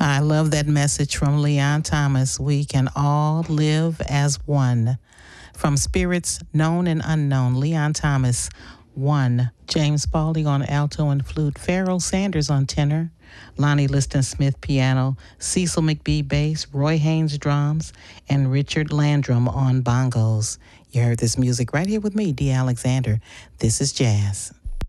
I love that message from Leon Thomas. We can all live as one. From spirits known and unknown, Leon Thomas, one. James Spaulding on alto and flute, Pharoah Sanders on tenor, Lonnie Liston Smith piano, Cecil McBee bass, Roy Haynes drums, and Richard Landrum on bongos. You heard this music right here with me, Dee Alexander. This is jazz.